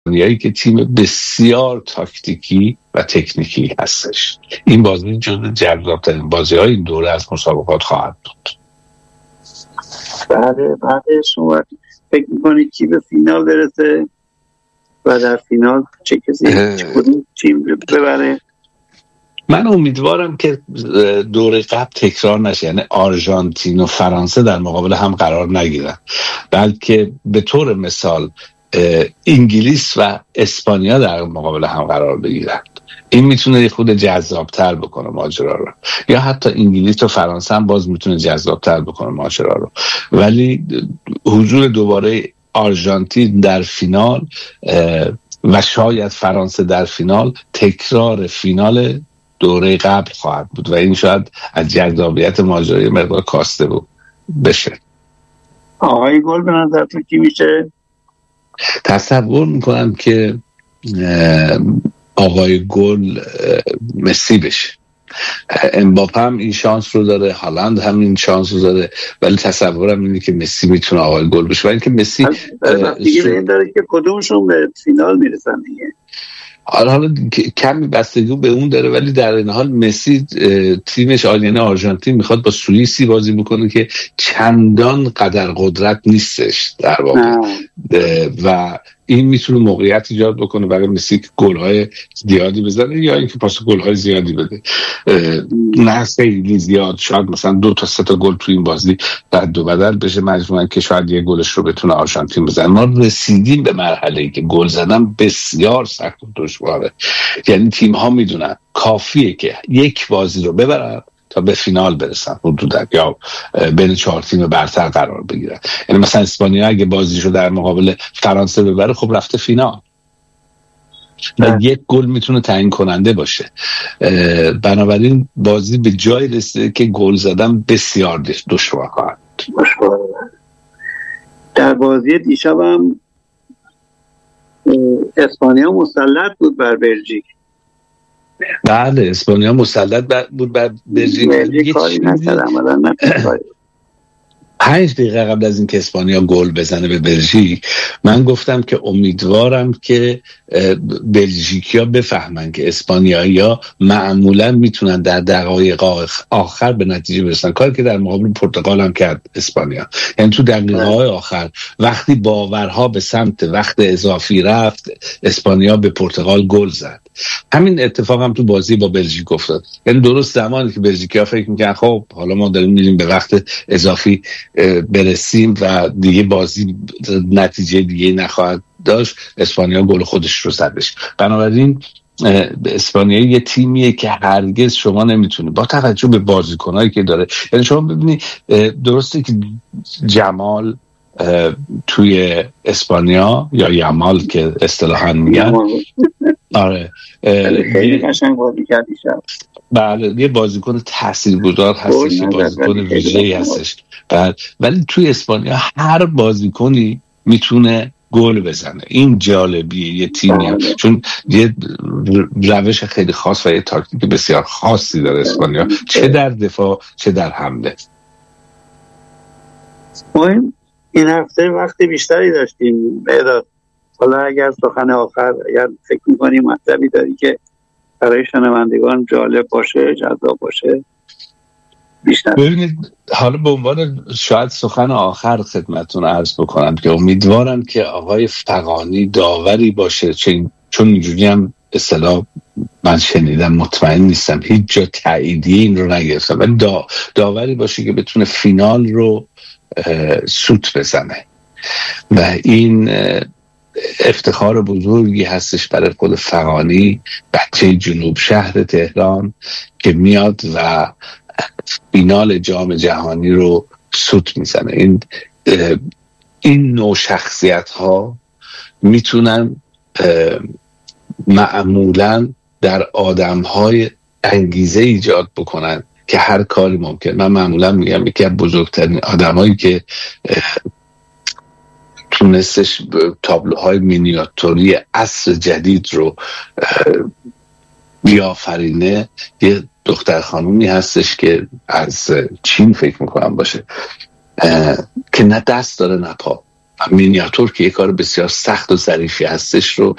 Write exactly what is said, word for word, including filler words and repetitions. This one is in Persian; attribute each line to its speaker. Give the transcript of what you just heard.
Speaker 1: اسپانیایی که تیم بسیار تاکتیکی و تکنیکی هستش. این بازی جزو جذاب‌ترین بازی‌های این دوره از مسابقات خواهد بود.
Speaker 2: بله بعد شما فکر می‌کنید کی به فینال برسه و در فینال چه کسی چه کدوم تیم ببره؟
Speaker 1: من امیدوارم که دوره قبل تکرار نشه، یعنی آرژانتین و فرانسه در مقابل هم قرار نگیرن، بلکه به طور مثال انگلیس و اسپانیا در مقابل هم قرار بگیرن. این میتونه یه خود جذابتر بکنه ماجرا رو، یا حتی انگلیس و فرانسه هم باز میتونه جذابتر بکنه ماجرا رو. ولی حضور دوباره آرژانتین در فینال و شاید فرانسه در فینال تکرار فینال دوره قبل خواهد بود و این شاید از جذابیت ماجرای مقدار کاسته بود بشه.
Speaker 2: آقای گل به نظر تو کی میشه؟
Speaker 1: تصور میکنم که آقای گل مسی بشه. امباپه هم این شانس رو داره، هالند هم این شانس رو داره، ولی تصورم اینه که مسی میتونه آقای گل بشه. ولی اینکه مسی
Speaker 2: دیگه به این داره که کدومشون به فینال میرسن دیگه.
Speaker 1: حالا حالا کمی بستگی به اون داره، ولی در این حال مسی تیمش یعنی آرژانتین میخواد با سوئیسی بازی بکنه که چندان قدر قدرت نیستش در واقع و این میتونه موقعیت ایجاد بکنه برای مسی که گل‌های زیادی بزنه یا اینکه پاس گل‌های زیادی بده. نه خیلی زیاد، شاید مثلا دو تا سه تا گل تو این بازی رد و بدل بشه مجموعاً که شاید یه گلش رو بتونه آرژانتین بزنه. ما رسیدیم به مرحله‌ای که گل زدن بسیار سخت و دشواره، یعنی تیم‌ها میدونن کافیه که یک بازی رو ببرن تا به فینال برسن حدودا یا بین چهار تیم برتر قرار بگیرن. یعنی مثلا اسپانیا اگه بازیشو در مقابل فرانسه ببره خب رفته فینال و یک گل میتونه تعیین کننده باشه. بنابراین بازی به جای رسیده که گل زدن بسیار دشوار خواهد.
Speaker 2: در بازی دیشبم اسپانیا مسلط بود بر بلژیک.
Speaker 1: بله اسپانیا مسلط بود بر بلژیک. پنج دقیقه قبل از اینکه اسپانیا گل بزنه به بلژیک من گفتم که امیدوارم که بلژیکیا بفهمن که اسپانیایی‌ها معمولا میتونن در دقایق آخر به نتیجه برسن، کاری که در مقابل پرتغال هم کرد اسپانیا. یعنی تو دقیقه‌های آخر وقتی باورها به سمت وقت اضافی رفت اسپانیا به پرتغال گل زد. همین اتفاق هم تو بازی با بلژیک افتاد. یعنی درست زمانی که بلژیکیا فکر می‌کردن خب حالا ما داریم میریم به وقت اضافی برسیم و دیگه بازی نتیجه دیگه نخواهد داشت، اسپانیا گل خودش رو زدش. بنابراین اسپانیا یه تیمیه که هرگز شما نمیتونی با توجه به بازیکنایی که داره، یعنی شما ببینی درسته که جمال توی اسپانیا یا یامال که اصطلاحاً میگن آره
Speaker 2: خیلی قشنگ بازی کرد دیشب.
Speaker 1: بله یه بازیکن تاثیرگذار هستش، یه بازیکن ویژه‌ای هستش. بعد ولی توی اسپانیا هر بازیکنی میتونه گل بزنه. این جالبیه یه تیمیه، چون یه روش خیلی خاص و یه تاکتیک بسیار خاصی داره اسپانیا، چه در دفاع چه در حمله.
Speaker 2: ما این هفته وقت بیشتری داشتیم بهداد. حالا اگر سخن آخر اگر فکر می‌کنی مطلبی داری که برای شنوندگان جالب باشه جذاب باشه بیشتر.
Speaker 1: ببینید حالا به عنوان شاید سخن آخر خدمتتون عرض بکنم که امیدوارم که آقای فغانی داوری باشه، چون اینجوری هم اصطلاح من شنیدم، مطمئن نیستم، هیچ جا تاییدیه این رو نگرفتم، ولی دا داوری باشه که بتونه فینال رو سوت بزنه و این افتخار بزرگی هستش برای خود فغانی، بچه جنوب شهر تهران که میاد و فینال جام جهانی رو سوت میزنه. این این نوع شخصیت ها میتونن معمولا در آدم های انگیزه ایجاد بکنن که هر کاری ممکن. من معمولا میگم یکی از بزرگترین آدم هایی که تونستش تابلوهای مینیاتوری عصر جدید رو بیافرینه یه دختر خانومی هستش که از چین فکر میکنم باشه که نه دست داره نه پا، مینیاتور که یه کار بسیار سخت و ظریفی هستش رو